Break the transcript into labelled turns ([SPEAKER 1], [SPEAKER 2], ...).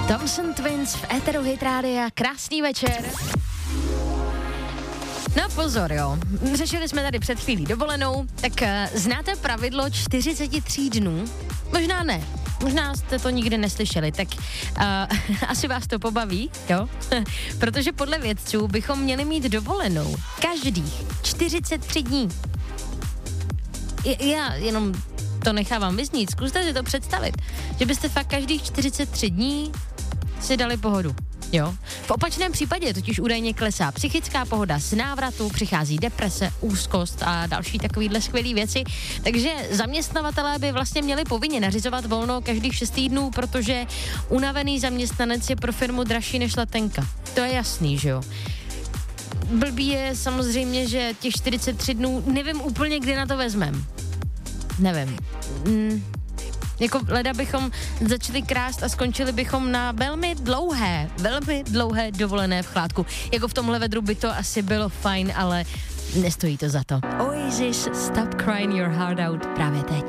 [SPEAKER 1] Thompson Twins v éteru Hit Rádia, krásný večer. No pozor, jo. Řešili jsme tady před chvílí dovolenou, tak znáte pravidlo 43 dnů? Možná ne. Možná jste to nikdy neslyšeli, tak asi vás to pobaví, jo? Protože podle vědců bychom měli mít dovolenou každých 43 dní. Já jenom to nechávám vyznít, zkuste si to představit, že byste fakt každých 43 dní si dali pohodu. Jo. V opačném případě totiž údajně klesá psychická pohoda z návratu, přichází deprese, úzkost a další takovýhle skvělý věci. Takže zaměstnavatelé by vlastně měli povinně nařizovat volno každých 6 týdnů, protože unavený zaměstnanec je pro firmu dražší než letenka. To je jasný, že jo. Blbý je samozřejmě, že těch 43 dnů nevím úplně, kdy na to vezmem. Nevím. Jako leda bychom začali krást a skončili bychom na velmi dlouhé dovolené v chládku. Jako v tomhle vedru by to asi bylo fajn, ale nestojí to za to. Oasis, Stop Crying Your Heart Out právě teď.